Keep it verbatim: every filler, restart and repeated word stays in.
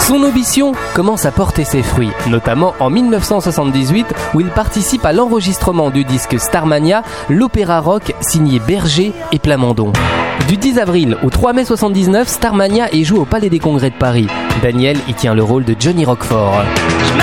Son audition commence à porter ses fruits, notamment en dix-neuf cent soixante-dix-huit où il participe à l'enregistrement du disque Starmania, l'opéra rock signé Berger et Plamondon. Du dix avril au trois mai soixante-dix-neuf, Starmania est joué au Palais des Congrès de Paris. Daniel y tient le rôle de Johnny Roquefort.